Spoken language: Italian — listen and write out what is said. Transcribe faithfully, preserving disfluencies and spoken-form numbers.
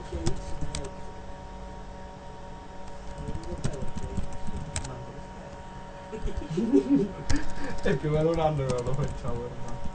È più o meno un anno che non lo facciamo ormai.